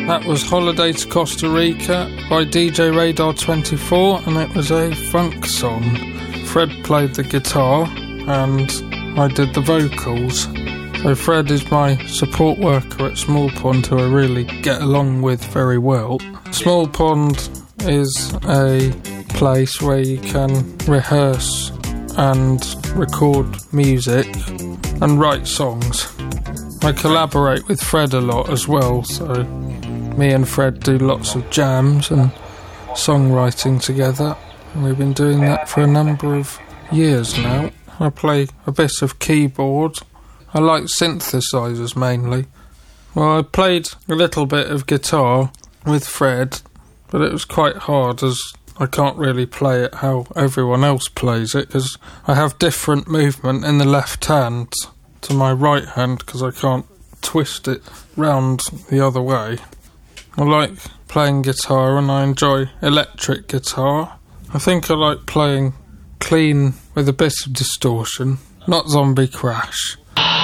That was Holiday to Costa Rica by DJ Radar 24, and it was a funk song. Fred played the guitar and I did the vocals. So Fred is my support worker at Small Pond, who I really get along with very well. Small Pond is a place where you can rehearse and record music and write songs. I collaborate with Fred a lot as well, so me and Fred do lots of jams and songwriting together, and we've been doing that for a number of years now. I play a bit of keyboard. I like synthesizers mainly. Well, I played a little bit of guitar with Fred, but it was quite hard as I can't really play it how everyone else plays it, because I have different movement in the left hand to my right hand because I can't twist it round the other way. I like playing guitar and I enjoy electric guitar. I think I like playing clean with a bit of distortion, not Zombie Crash.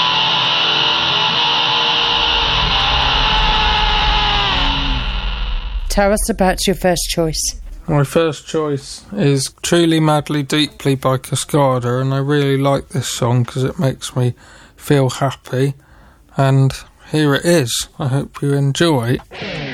Tell us about your first choice. My first choice is Truly Madly Deeply by Cascada, and I really like this song because it makes me feel happy, and here it is. I hope you enjoy.